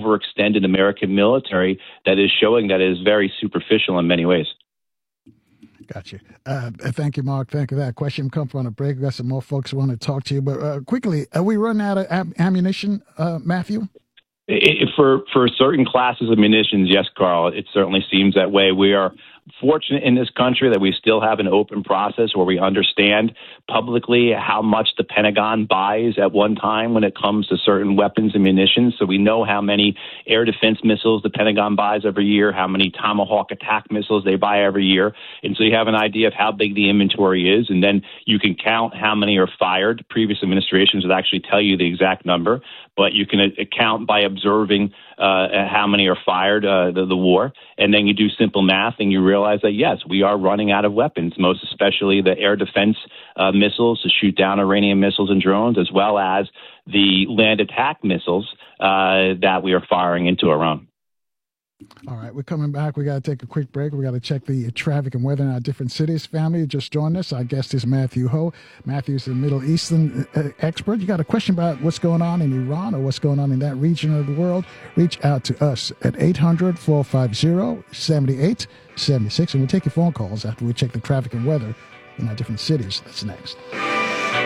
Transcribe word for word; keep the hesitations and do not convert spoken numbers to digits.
overextended American military that is showing that it is very superficial in many ways. Gotcha. Uh, thank you, Mark. Thank you for that. Question come from a break. We got some more folks who want to talk to you. But uh, quickly, are we running out of am- ammunition, uh, Matthew? It, for for certain classes of munitions, yes, Carl, it certainly seems that way. We are fortunate in this country that we still have an open process where we understand publicly how much the Pentagon buys at one time when it comes to certain weapons and munitions. So we know how many air defense missiles the Pentagon buys every year, how many Tomahawk attack missiles they buy every year. And so you have an idea of how big the inventory is, and then you can count how many are fired. Previous administrations would actually tell you the exact number, but you can account by observing uh, how many are fired, uh, the, the war. And then you do simple math and you realize that, yes, we are running out of weapons, most especially the air defense uh, missiles to shoot down Iranian missiles and drones, as well as the land attack missiles uh, that we are firing into Iran. All right, we're coming back. We got to take a quick break. We got to check the traffic and weather in our different cities. Family, just joined us. Our guest is Matthew Hoh. Matthew's a Middle Eastern uh, expert. You got a question about what's going on in Iran or what's going on in that region of the world? Reach out to us at eight hundred, four five zero, seven eight seven six, and we'll take your phone calls after we check the traffic and weather in our different cities. That's next.